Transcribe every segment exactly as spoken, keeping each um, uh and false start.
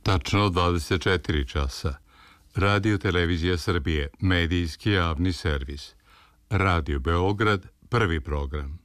Tačno dvadeset četiri časa. Radio Televizija Srbije, medijski javni servis. Radio Beograd, prvi program.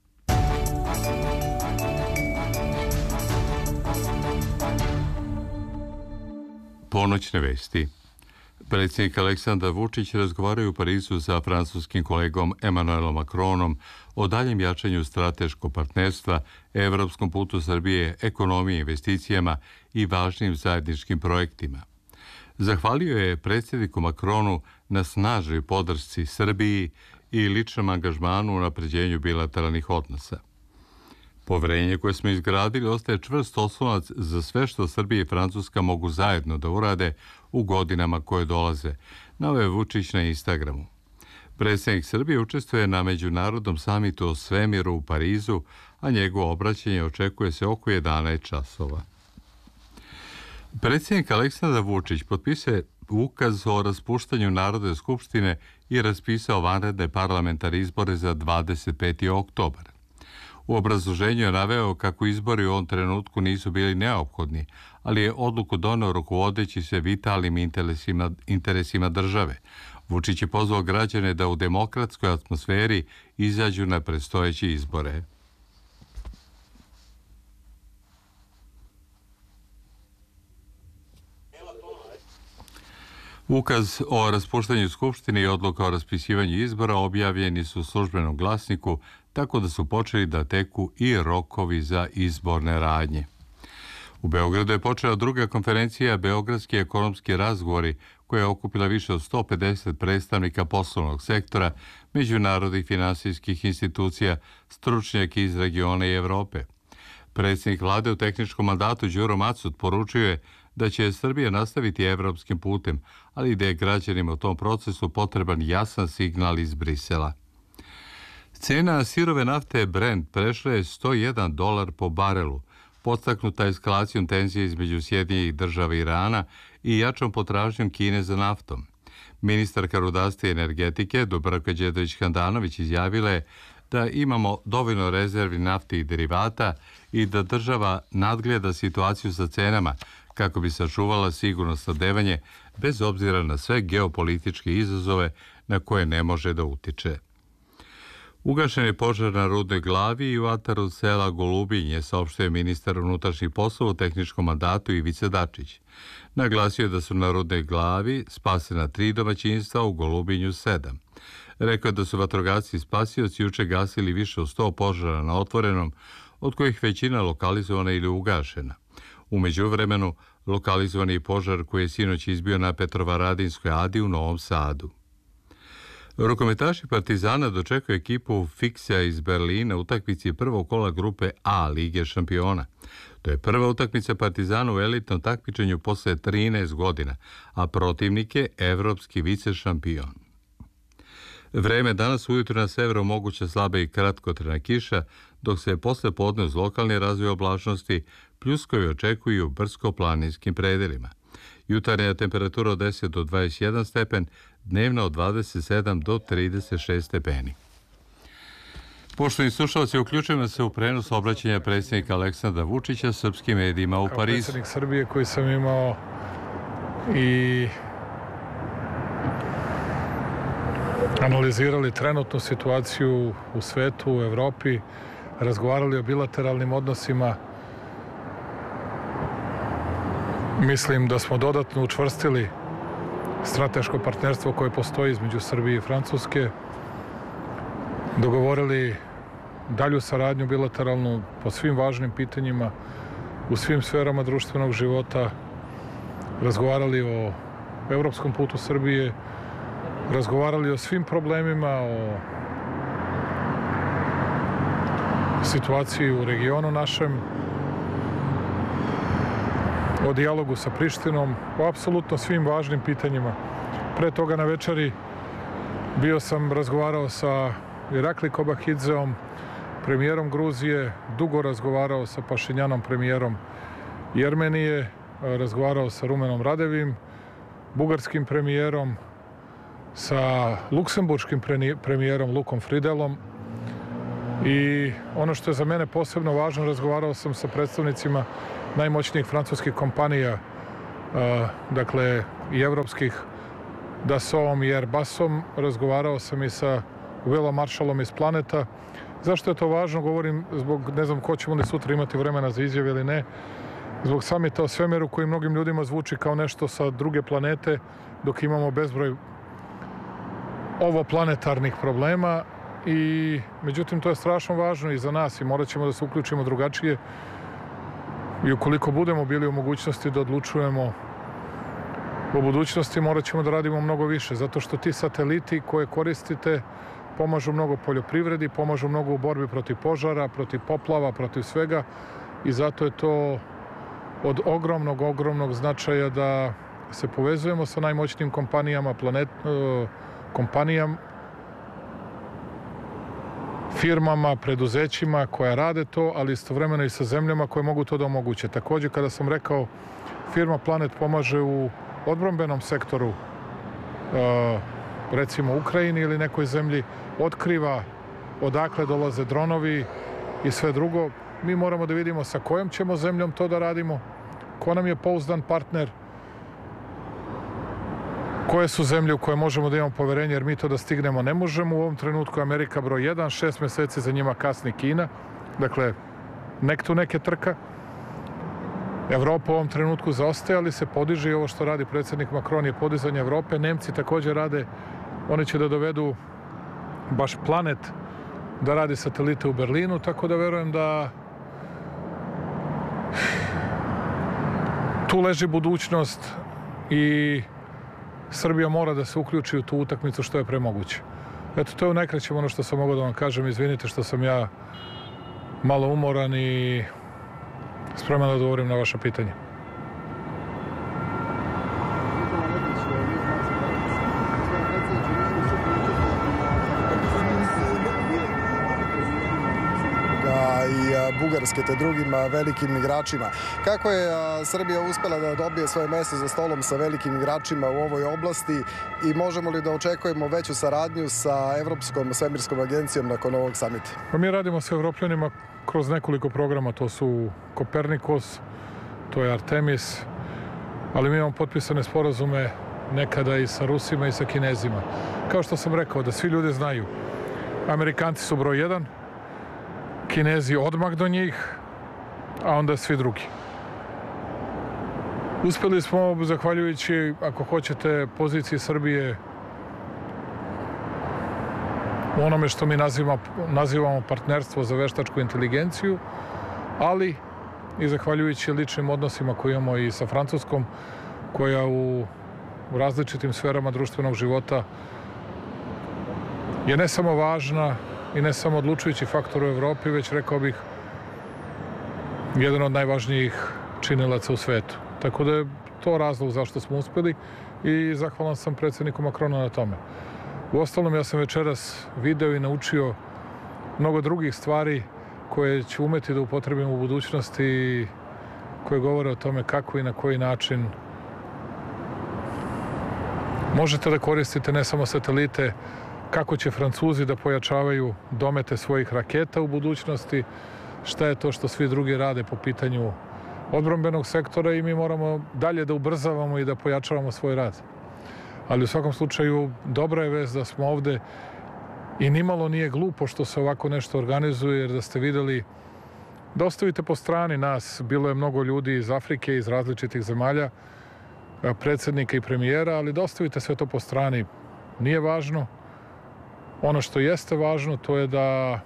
Ponoćne vesti. Predsjednik Aleksandar Vučić razgovaraju u Parizu sa francuskim kolegom Emmanuelom Macronom o daljem jačanju strateškog partnerstva, evropskom putu Srbije, ekonomiji, investicijama i važnim zajedničkim projektima. Zahvalio je predsjedniku Macronu na snažnoj podršci Srbiji i ličnom angažmanu u napređenju bilateralnih odnosa. Poverenje koje smo izgradili ostaje čvrst oslonac za sve što Srbija i Francuska mogu zajedno da urade u godinama koje dolaze, naveo je Vučić na Instagramu. Predsjednik Srbije učestvuje na međunarodnom samitu o svemiru u Parizu, a njegovo obraćanje očekuje se oko jedanaest časova. Predsjednik Aleksandar Vučić potpisao ukaz o raspuštanju Narodne skupštine i raspisao vanredne parlamentarne izbore za dvadeset peti oktobar. U obrazloženju je naveo kako izbori u ovom trenutku nisu bili neophodni, ali je odluku doneo rukovodeći se vitalnim interesima, interesima države. Vučić je pozvao građane da u demokratskoj atmosferi izađu na predstojeće izbore. Ukaz o raspuštanju Skupštine i odluka o raspisivanju izbora objavljeni su u službenom glasniku, tako da su počeli da teku i rokovi za izborne radnje. U Beogradu je počela druga konferencija Beogradski ekonomski razgovori, koja je okupila više od sto pedeset predstavnika poslovnog sektora, međunarodnih finansijskih institucija, stručnjaka iz regiona i Evrope. Predsjednik vlade u tehničkom mandatu Đuro Macut poručio je da će Srbija nastaviti evropskim putem, ali da je građanima u tom procesu potreban jasan signal iz Brisela. Cena sirove nafte Brent prešla je sto jedan dolar po barelu, podstaknuta eskalacijom tenzije između Sjedinjenih Država i Irana i jačom potražnjom Kine za naftom. Ministarka rudarstva i energetike Dubravka Đedović-Handanović izjavila je da imamo dovoljno rezervi nafte i derivata i da država nadgleda situaciju sa cenama kako bi sačuvala sigurno snabdevanje bez obzira na sve geopolitičke izazove na koje ne može da utiče. Ugašen je požar na Rudnoj glavi i u ataru sela Golubinje, saopštio je ministar unutrašnjih poslova u tehničkom mandatu Ivica Dačić. Naglasio je da su na Rudnoj glavi spasena tri domaćinstva, u Golubinju sedam. Rekao je da su vatrogasci i spasioci juče gasili više od sto požara na otvorenom, od kojih većina lokalizovana ili ugašena. U međuvremenu lokalizovan je požar koji je sinoć izbio na Petrovaradinskoj adi u Novom Sadu. Rukometaši Partizana dočekaju ekipu Fiksija iz Berlina u utakmici prvog kola grupe A Lige šampiona. To je prva utakmica Partizana u elitnom takmičenju posle trinaest godina, a protivnik je evropski vicešampion. Vreme danas ujutro na severu moguća slaba i kratkotrajna kiša, dok se posle podne uz lokalni razvoj oblačnosti pljuskovi očekuju u brdsko-planinskim predelima. Jutarnja temperatura od deset do dvadeset jedan stepen, dnevna od dvadeset sedam do trideset šest stepeni. Poštovani slušalci, uključujemo se u prenos obraćanja predsjednika Aleksandra Vučića srpskim medijima u Parizu. Kao predsjednik Srbije koji sam imao i analizirali trenutnu situaciju u svetu, u Evropi, razgovarali o bilateralnim odnosima. Mislim da smo dodatno učvrstili strateško partnerstvo koje postoji između Srbije i Francuske, dogovorili dalju saradnju bilateralnu po svim važnim pitanjima, u svim sferama društvenog života, razgovarali o evropskom putu Srbije, razgovarali o svim problemima, o situaciji u regionu našem, o dijalogu sa Prištinom, o apsolutno svim važnim pitanjima. Pre toga na večeri bio sam razgovarao sa Irakli Kobakidzeom, premijerom Gruzije, dugo razgovarao sa Pašinjanom, premijerom Jermenije, razgovarao sa Rumenom Radevim, bugarskim premijerom, sa luksemburškim premijerom Lukom Fridelom. I ono što je za mene posebno važno, razgovarao sam sa predstavnicima najmoćnijih francuskih kompanija dakle i evropskih, Dassaultom i Airbusom. Razgovarao sam i sa Willom Marshallom iz Planeta. Zašto je to važno? Govorim zbog, ne znam ko ćemo li sutra imati vremena za izjave ili ne, zbog samita o svemiru koji mnogim ljudima zvuči kao nešto sa druge planete, dok imamo bezbroj ovoplanetarnih problema. I međutim, to je strašno važno i za nas i morat ćemo da se uključimo drugačije. I ukoliko budemo bili u mogućnosti da odlučujemo u budućnosti, morat ćemo da radimo mnogo više, zato što ti sateliti koje koristite pomažu mnogo poljoprivredi, pomažu mnogo u borbi protiv požara, protiv poplava, protiv svega i zato je to od ogromnog, ogromnog značaja da se povezujemo sa najmoćnijim kompanijama, planet, kompanijama, firmama, preduzećima koja rade to, ali istovremeno i sa zemljama koje mogu to da omoguće. Također, kada sam rekao, firma Planet pomaže u odbrambenom sektoru, recimo Ukrajini ili nekoj zemlji, otkriva odakle dolaze dronovi i sve drugo. Mi moramo da vidimo sa kojom ćemo zemljom to da radimo, ko nam je pouzdan partner, koje su zemlje u koje možemo da imamo poverenje, jer mi to da stignemo ne možemo. U ovom trenutku Amerika broj jedan, šest meseci za njima kasni Kina. Dakle, nek tu neke trka. Evropa u ovom trenutku zaostaje, ali se podiže i ovo što radi predsjednik Macron je podizanje Evrope. Nemci također rade, oni će da dovedu baš Planet da radi satelite u Berlinu, tako da verujem da tu leži budućnost i Srbija mora da se uključi u tu utakmicu što je pre moguće. Eto, to je u najkraćem ono što sam mogao da vam kažem. Izvinite što sam ja malo umoran i spreman da odgovorim na vaše pitanje. I Bugarske te drugim velikim igračima. Kako je Srbija uspela da dobije svoje mesto za stolom sa velikim igračima u ovoj oblasti i možemo li da očekujemo veću saradnju sa Evropskom svemirskom agencijom nakon ovog samita? Pa mi radimo sa Evropljanima kroz nekoliko programa. To su Kopernikus, to je Artemis, ali mi imamo potpisane sporazume nekada i sa Rusima i sa Kinezima. Kao što sam rekao, da svi ljudi znaju, Amerikanci su broj jedan, Kinezi odmah do njih, a onda svi drugi. Uspjeli smo, zahvaljujući, ako hoćete, poziciji Srbije u onome što mi nazivamo, nazivamo partnerstvo za veštačku inteligenciju, ali i zahvaljujući ličnim odnosima koje imamo i sa Francuskom, koja u, u različitim sferama društvenog života je ne samo važna i ne samo odlučujući faktor u Evropi, već rekao bih jedan od najvažnijih činilaca u svetu. Tako da je to razlog zašto smo uspjeli i zahvalan sam predsjedniku Macronu na tome. Uostalom, ja sam večeras video i naučio mnogo drugih stvari koje ću umeti da upotrebim u budućnosti i koje govore o tome kako i na koji način možete da koristite ne samo satelite, kako će Francuzi da pojačavaju domete svojih raketa u budućnosti, šta je to što svi drugi rade po pitanju odbrambenog sektora i mi moramo dalje da ubrzavamo i da pojačavamo svoj rad. Ali u svakom slučaju dobra je vest da smo ovde i nimalo nije glupo što se ovako nešto organizuje, jer da ste videli da ostavite po strani nas, bilo je mnogo ljudi iz Afrike, iz različitih zemalja, predsjednika i premijera, ali da ostavite sve to po strani nije važno. Ono što jeste važno, to je da,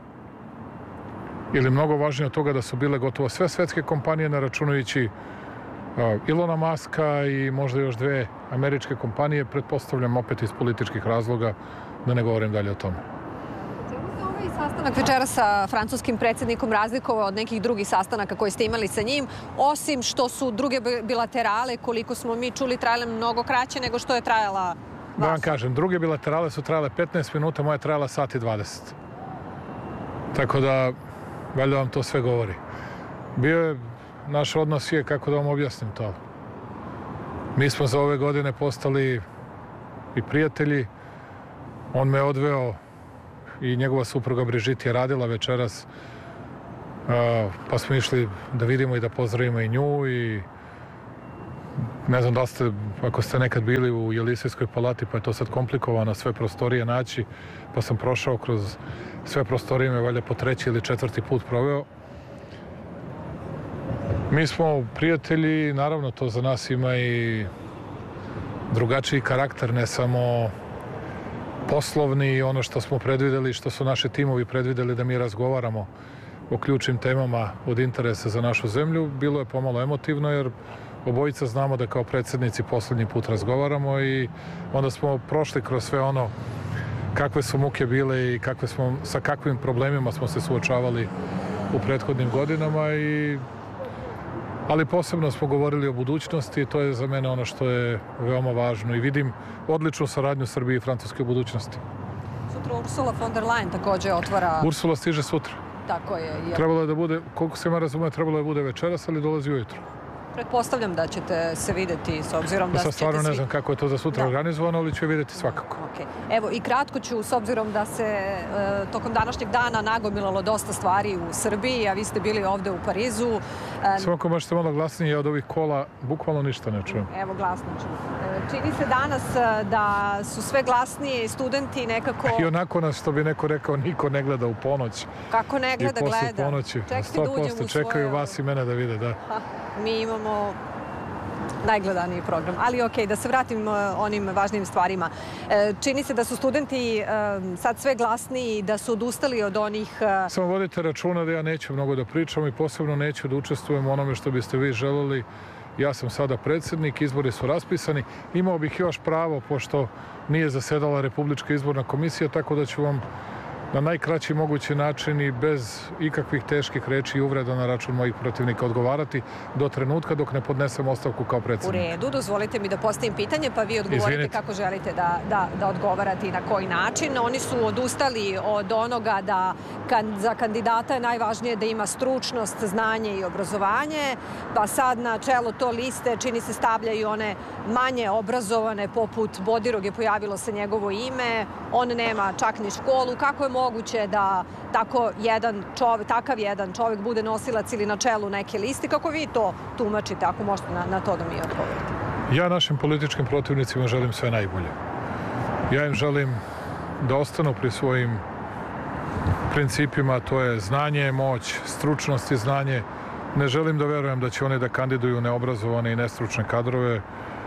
ili mnogo važnije od toga, da su bile gotovo sve svetske kompanije, ne računajući Ilona Maska i možda još dve američke kompanije, pretpostavljam opet iz političkih razloga, da ne govorim dalje o tome. Čemu se ovaj sastanak večera sa francuskim predsjednikom razlikovao od nekih drugih sastanaka koje ste imali sa njim, osim što su druge bilaterale, koliko smo mi čuli, trajale mnogo kraće nego što je trajala Da vam kažem, druge bilaterale su trajale petnaest minuta, moja je trajala sat i dvadeset. Tako da, valjda vam to sve govori. Bio je, naš odnos je, kako da vam objasnim to. Mi smo za ove godine postali i prijatelji. On me odveo i njegova supruga Brigitte je radila večeras, pa smo išli da vidimo i da pozdravimo i nju i Ne znam da li ste, ako ste nekad bili u Jelisejskoj palati, pa je to sad komplikovano sve prostorije naći, pa sam prošao kroz sve prostorije, me valja po treći ili četvrti put proveo. Mi smo prijatelji, naravno to za nas ima i drugačiji karakter, ne samo poslovni i ono što smo predvideli, što su naši timovi predvideli da mi razgovaramo o ključnim temama od interesa za našu zemlju. Bilo je pomalo emotivno jer obojica znamo da kao predsjednici poslednji put razgovaramo i onda smo prošli kroz sve ono kakve su muke bile i kakve smo, sa kakvim problemima smo se suočavali u prethodnim godinama, i, ali posebno smo govorili o budućnosti i to je za mene ono što je veoma važno i vidim odličnu saradnju Srbije i Francuske u budućnosti. Sutra Ursula von der Leyen također otvara... Ursula stiže sutra. Tako je. Jer... Trebalo je da bude, koliko se ima razume, trebalo je da bude večeras, ali dolazi ujutro. Pretpostavljam da ćete se vidjeti s obzirom da Sad stvarno svi... ne znam kako je to za sutra da. organizovano, ali ću je vidjeti svakako. Okay. Evo i kratko ću, s obzirom da se e, tokom današnjeg dana nagomilalo dosta stvari u Srbiji, a vi ste bili ovde u Parizu. E, Samo ako možete malo glasnije, od ovih kola bukvalno ništa ne čujem. Evo glasno ću. E, čini se danas da su sve glasnije i studenti nekako... I onako nas, što bi neko rekao, niko ne gleda u ponoć. Kako ne gleda, gleda. I posle ponoći. sto posto čekaju vas i mene da vide, da. Ha, mi imamo najgledaniji program. Ali ok, da se vratim onim važnim stvarima. Čini se da su studenti sad sve glasniji, da su odustali od onih... Samo vodite računa da ja neću mnogo da pričam i posebno neću da učestvujem u onome što biste vi želeli. Ja sam sada predsjednik, izbori su raspisani. Imao bih još pravo, pošto nije zasedala Republička izborna komisija, tako da ću vam na najkraći mogući način i bez ikakvih teških reči i uvreda na račun mojih protivnika odgovarati do trenutka dok ne podnesem ostavku kao predsjednik. U redu, dozvolite mi da postavim pitanje, pa vi odgovorite Izvinite. Kako želite da, da, da odgovarate i na koji način. Oni su odustali od onoga da kan, za kandidata je najvažnije da ima stručnost, znanje i obrazovanje, pa sad na čelo to liste čini se stavljaju one manje obrazovane, poput Bodirog je pojavilo se njegovo ime, on nema čak ni školu. Kako je moguće da tako jedan čovjek, takav jedan čovjek bude nosilac ili na čelu neke liste? Kako vi to tumačite, ako možete na, na to da mi odgovorite? Ja našim političkim protivnicima želim sve najbolje. Ja im želim da ostanu pri svojim principima, to je znanje, moć, stručnost i znanje. Ne želim da verujem da će oni da kandiduju neobrazovane i nestručne kadrove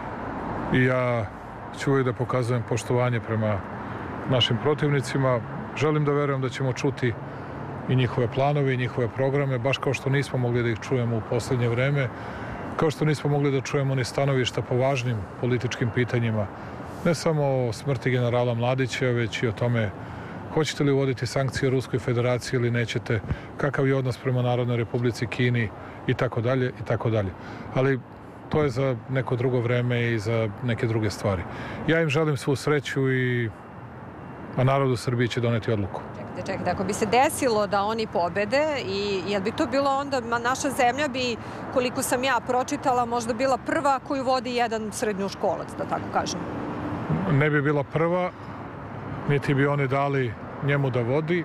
i ja ću uvijek da pokazujem poštovanje prema našim protivnicima. Želim da verujem da ćemo čuti i njihove planove i njihove programe, baš kao što nismo mogli da ih čujemo u posljednje vreme, kao što nismo mogli da čujemo ni stanovišta po važnim političkim pitanjima, ne samo o smrti generala Mladića, već i o tome hoćete li uvoditi sankcije Ruskoj federaciji ili nećete, kakav je odnos prema Narodnoj Republici Kini i tako dalje i tako dalje. Ali to je za neko drugo vreme i za neke druge stvari. Ja im želim svu sreću i a narod u Srbiji će doneti odluku. Čekajte, čekajte, ako bi se desilo da oni pobede, i jel bi to bilo onda, naša zemlja bi, koliko sam ja pročitala, možda bila prva koju vodi jedan srednjoškolac, da tako kažem? Ne bi bila prva, niti bi oni dali njemu da vodi,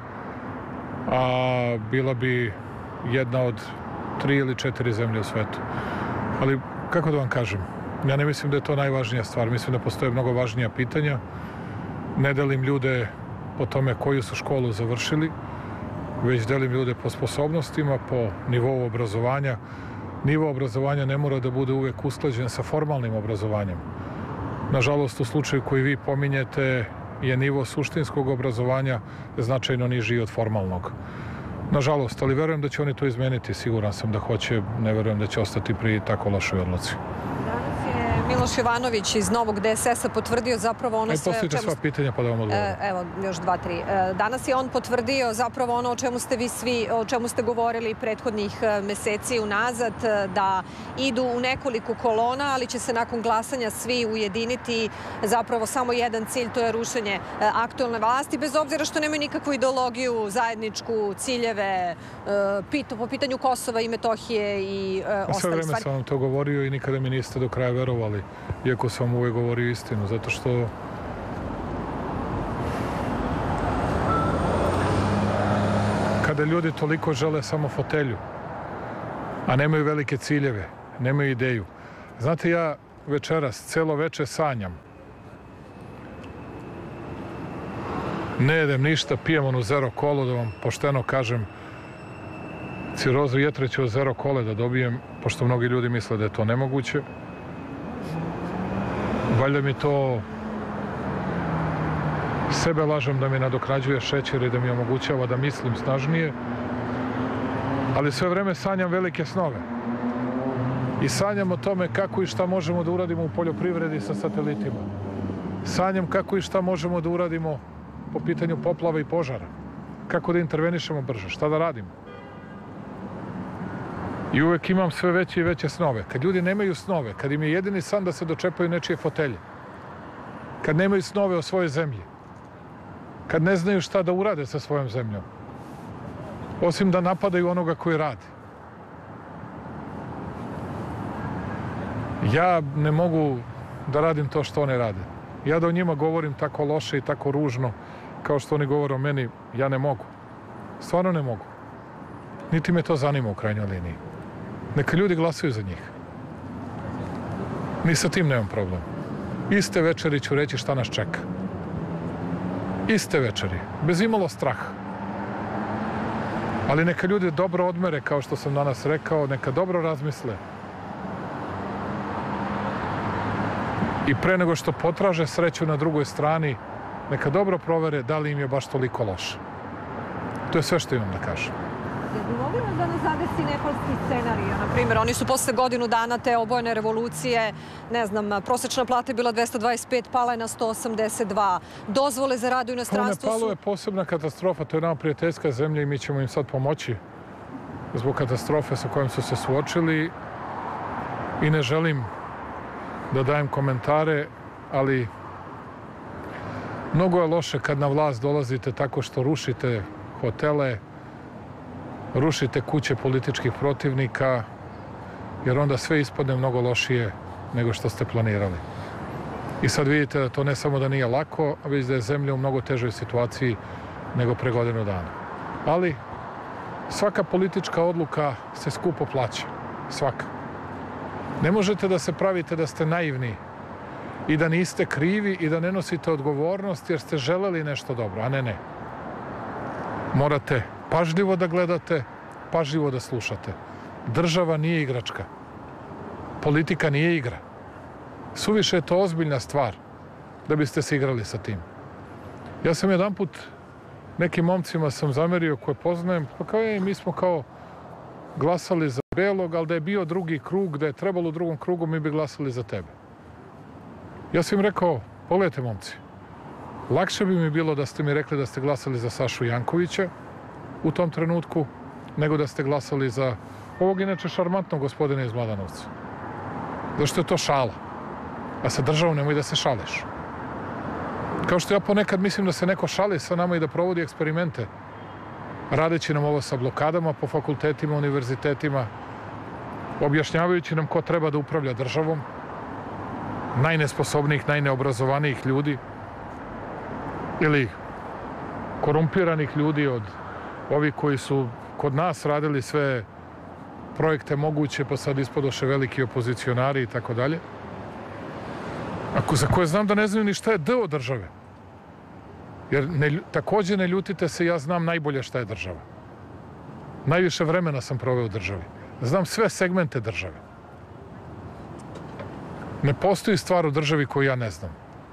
a bila bi jedna od tri ili četiri zemlje u svetu. Ali, kako da vam kažem, ja ne mislim da je to najvažnija stvar, mislim da postoje mnogo važnija pitanja. Ne delim ljude po tome koju su školu završili, već delim ljude po sposobnostima, po nivou obrazovanja. Nivo obrazovanja ne mora da bude uvijek usklađen sa formalnim obrazovanjem. Nažalost, u slučaju koji vi pominjete je nivo suštinskog obrazovanja značajno niži od formalnog. Nažalost, ali verujem da će oni to izmeniti. Siguran sam da hoće, ne verujem da će ostati pri tako lošoj odluci. Miloš Jovanović iz Novog D S S-a potvrdio zapravo ono sve... Aj, postavite sva pitanja pa da vam odgovorim. Evo, još dva, tri. Danas je on potvrdio zapravo ono o čemu ste vi svi, o čemu ste govorili prethodnih meseci unazad, da idu u nekoliko kolona, ali će se nakon glasanja svi ujediniti zapravo samo jedan cilj, to je rušenje aktualne vlasti, bez obzira što nemaju nikakvu ideologiju, zajedničku, ciljeve, po pitanju Kosova i Metohije i ostali stvari. Sve vreme sam vam to govorio i nikada mi niste do kraja verovali, iako sam uvijek govorio istinu, zato što kada ljudi toliko žele samo fotelju, a nemaju velike ciljeve, nemaju ideju, Znate, ja večeras celo veče sanjam. Ne jedem ništa, pijem onu zero kolu, da vam pošteno kažem, cirozu jetre ću od zero kole da dobijem, pošto mnogi ljudi misle da je to nemoguće. Valjda mi to sebe lažem da mi nadoknađuje šećer i da mi omogućava da mislim snažnije, ali sve vreme sanjam velike snove. I sanjam o tome kako i šta možemo da uradimo u poljoprivredi sa satelitima. Sanjam kako i šta možemo da uradimo po pitanju poplava i požara. Kako da intervenišemo brže, šta da radimo. I uvek imam sve veće i veće snove. Kad ljudi nemaju snove, kad im je jedini san da se dočepaju nečije fotelje, kad nemaju snove o svojoj zemlji, kad ne znaju šta da urade sa svojom zemljom, osim da napadaju onoga koji radi. Ja ne mogu da radim to što oni rade. Ja da o njima govorim tako loše i tako ružno, kao što oni govore o meni, ja ne mogu. Stvarno ne mogu. Niti me to zanima u krajnjoj liniji. Neka ljudi glasaju za njih. Ni sa tim nemam problem. Iste večeri ću reći šta nas čeka. Iste večeri. Bez imalo straha. Ali neka ljudi dobro odmere, kao što sam danas rekao, neka dobro razmisle. I pre nego što potraže sreću na drugoj strani, neka dobro provere da li im je baš toliko loše. To je sve što imam da kažem. Jel mogli da nas zadesi nepalski scenarij? Na primjer, oni su posle godinu dana te obojene revolucije, ne znam, prosječna plata je bila dvesta dvadeset pet, pala je na sto osamdeset dva. Dozvole za rad u inostranstvu su... Nepalu je posebna katastrofa, to je nama prijateljska zemlja i mi ćemo im sad pomoći zbog katastrofe sa kojom su se suočili. I ne želim da dajem komentare, ali mnogo je loše kad na vlast dolazite tako što rušite hotele, rušite kuće političkih protivnika, jer onda sve ispadne mnogo lošije nego što ste planirali. I sad vidite da to ne samo da nije lako, već da je zemlja u mnogo težoj situaciji nego pre godinu dana. Ali svaka politička odluka se skupo plaća. Svaka. Ne možete da se pravite da ste naivni i da niste krivi i da ne nosite odgovornost jer ste želeli nešto dobro, a ne ne. Morate pažljivo da gledate, pažljivo da slušate. Država nije igračka. Politika nije igra. Suviše je to ozbiljna stvar da biste se igrali sa tim. Ja sam jedanput nekim momcima sam zamerio koje poznajem, pa kao je, mi smo kao glasali za Belog, ali da je bio drugi krug, da je trebalo u drugom krugu, mi bi glasali za tebe. Ja sam im rekao, pogledajte momci, lakše bi mi bilo da ste mi rekli da ste glasali za Sašu Jankovića u tom trenutku, nego da ste glasali za ovog inače šarmantnog gospodina iz Mladenovca. Zašto je to šala? A sa državom nemoj da se šališ. Kao što ja ponekad mislim da se neko šali sa nama i da provodi eksperimente, radeći nam ovo sa blokadama po fakultetima, univerzitetima, objašnjavajući nam ko treba da upravlja državom, najnesposobnijih, najneobrazovanijih ljudi ili korumpiranih ljudi od ovih koji su kod nas radili sve projekte moguće, pa sad ispodoše veliki opozicionari i tako dalje. Ako za koje znam da ne znaju ni šta je D od države. Jer ne, takođe ne ljutite se, ja znam najbolje šta je država. Najviše vremena sam proveo u državi. Znam sve segmente države. Ne postoji stvar u državi koju ja ne znam.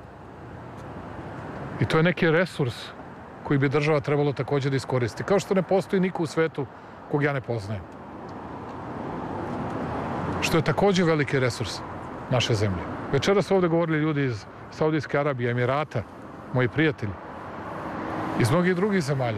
I to je neki resurs koji bi država trebalo takođe da iskoristi. Kao što ne postoji niko u svetu kog ja ne poznajem. Što je takođe veliki resurs naše zemlje. Večera su ovde govorili ljudi iz Saudijske Arabije, Emirata, moji prijatelji, iz mnogih drugih zemalja.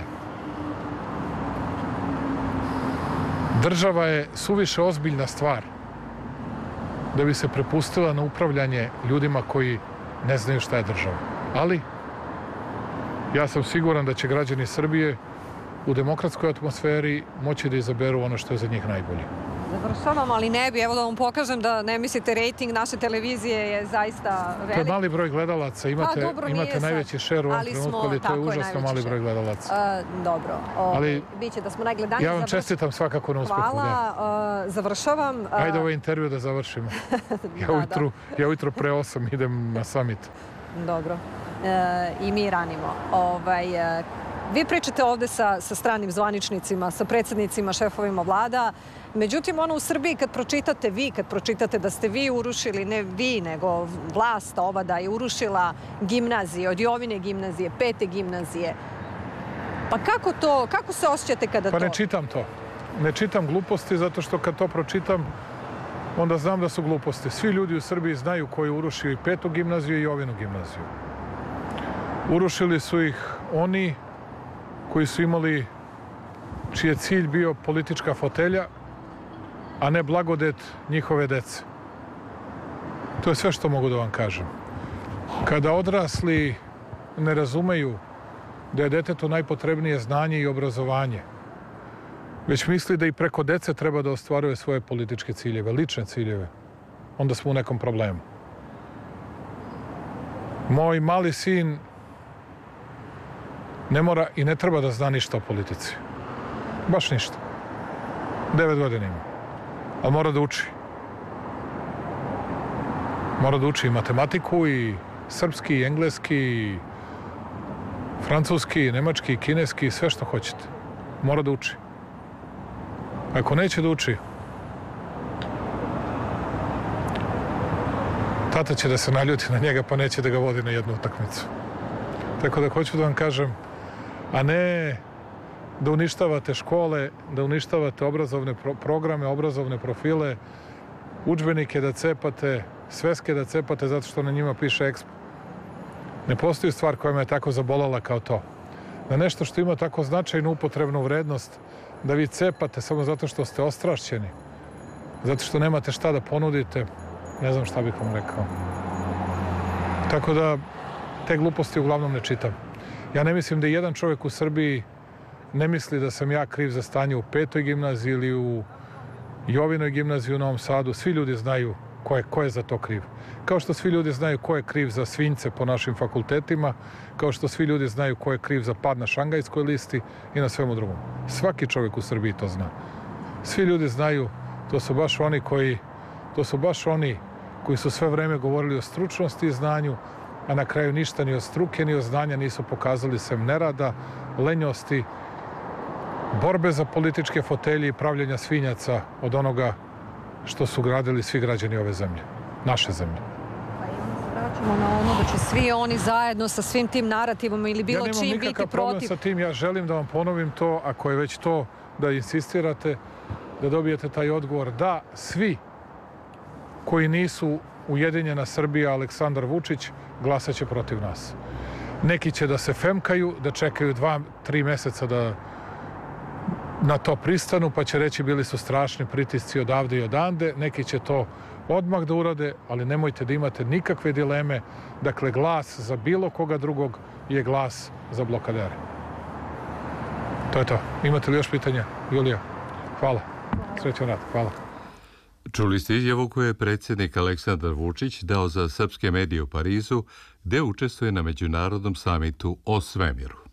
Država je suviše ozbiljna stvar da bi se prepustila na upravljanje ljudima koji ne znaju šta je država. Ali ja sam siguran da će građani Srbije u demokratskoj atmosferi moći da izaberu ono što je za njih najbolje. Završavam, ali ne bi. Evo da vam pokažem da ne mislite, rejting naše televizije je zaista velik. To je mali broj gledalaca. Imate, pa, dobro, imate najveći šer u ovom trenutku, ali to je užasno mali broj gledalaca. Uh, dobro. O, ali, biće da smo najgledaniji. Ja vam završ... čestitam svakako na uspehu. Hvala. Da. Uh, završavam. Uh... Ajde ovaj intervju da završimo. Ja, da, ujutru, da. ja ujutru pre osam idem na summit. Dobro. Uh, I mi ranimo. Ovaj... Uh, Vi pričate ovde sa, sa stranim zvaničnicima, sa predsjednicima, šefovima vlada. Međutim, ono u Srbiji kad pročitate vi, kad pročitate da ste vi urušili, ne vi, nego vlast ova da je urušila gimnazije, od Jovine gimnazije, pete gimnazije. Pa kako to, kako se osjećate kada pa to... Pa ne čitam to. Ne čitam gluposti zato što kad to pročitam, onda znam da su gluposti. Svi ljudi u Srbiji znaju ko je urušio i petu gimnaziju i Jovinu gimnaziju. Urušili su ih oni koji su imali, čiji je cilj bio politička fotelja, a ne blagodet njihove dece. To je sve što mogu da vam kažem. Kada odrasli ne razumeju da je detetu najpotrebnije znanje i obrazovanje, već misli da i preko dece treba da ostvaruje svoje političke ciljeve, lične ciljeve, onda smo u nekom problemu. Moj mali sin ne mora i ne treba da zna ništa o politici. Baš ništa. Devet godina ima. Ali mora da uči. Mora da uči i matematiku, i srpski, i engleski, i francuski, i nemački, i kineski, i sve što hoćete. Mora da uči. Ako neće da uči, tata će da se naljuti na njega, pa neće da ga vodi na jednu utakmicu. Tako da hoću da vam kažem, a ne da uništavate škole, da uništavate obrazovne pro programe, obrazovne profile, udžbenike da cepate, sveske da cepate zato što na njima piše Expo. Ne postoji stvar koja me je tako zabolala kao to. Da nešto što ima tako značajnu upotrebnu vrednost, da vi cepate samo zato što ste ostrašćeni, zato što nemate šta da ponudite, ne znam šta bih vam rekao. Tako da te gluposti uglavnom ne čitam. Ja ne mislim da jedan čovjek u Srbiji ne misli da sam ja kriv za stanje u petoj gimnaziji ili u Jovinoj gimnaziji u Novom Sadu. Svi ljudi znaju ko je, ko je za to kriv. Kao što svi ljudi znaju ko je kriv za svinjce po našim fakultetima, kao što svi ljudi znaju ko je kriv za pad na Šangajskoj listi i na svemu drugom. Svaki čovjek u Srbiji to zna. Svi ljudi znaju, to su baš oni koji, to su baš oni koji su sve vreme govorili o stručnosti i znanju, a na kraju ništa ni od struke ni od znanja nisu pokazali sem nerada, lenjosti, borbe za političke fotelje i pravljenja svinjaca od onoga što su gradili svi građani ove zemlje, naše zemlje. Pa i mi se vraćamo na ono da će svi oni zajedno sa svim tim narativom ili bilo čim biti protiv. Ja nemam nikakav problem sa tim, ja želim da vam ponovim to, ako je već to da insistirate, da dobijete taj odgovor. Da, svi koji nisu Ujedinjena Srbija, Aleksandar Vučić, glasat će protiv nas. Neki će da se femkaju, da čekaju dva, tri meseca da na to pristanu, pa će reći bili su strašni pritisci odavde i odande. Neki će to odmah da urade, ali nemojte da imate nikakve dileme. Dakle, glas za bilo koga drugog je glas za blokadere. To je to. Imate li još pitanja, Julija? Hvala. Srećan rad. Hvala. Čuli ste izjavu koju je predsjednik Aleksandar Vučić dao za srpske medije u Parizu, gde učestvuje na međunarodnom samitu o svemiru.